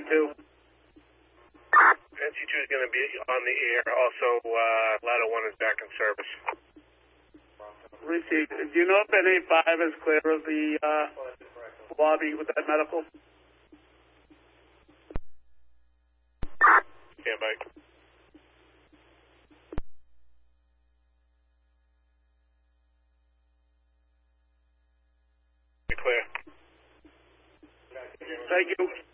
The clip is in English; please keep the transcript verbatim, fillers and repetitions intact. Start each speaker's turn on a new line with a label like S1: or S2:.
S1: two.
S2: N C two is going to be on the air. Also, uh, Ladder one is back in service.
S1: Received. Do you know if N A five is clear of the uh, lobby with that medical?
S2: Stand by. Clear.
S1: Thank you.